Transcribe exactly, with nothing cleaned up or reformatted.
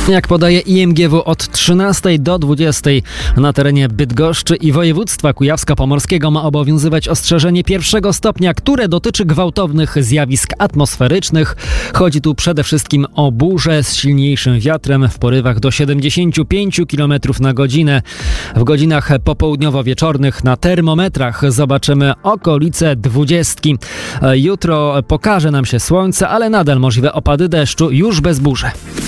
Jak podaje I M G W, od trzynastej do dwudziestej na terenie Bydgoszczy i województwa kujawsko-pomorskiego ma obowiązywać ostrzeżenie pierwszego stopnia, które dotyczy gwałtownych zjawisk atmosferycznych. Chodzi tu przede wszystkim o burzę z silniejszym wiatrem w porywach do siedemdziesiąt pięć kilometrów na godzinę. W godzinach popołudniowo-wieczornych na termometrach zobaczymy okolice dwudziestki. Jutro pokaże nam się słońce, ale nadal możliwe opady deszczu, już bez burzy.